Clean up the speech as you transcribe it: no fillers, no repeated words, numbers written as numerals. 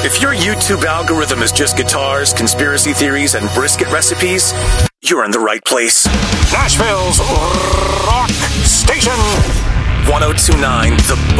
If your YouTube algorithm is just guitars, conspiracy theories, and brisket recipes, you're in the right place. Nashville's Rock Station. 1029 The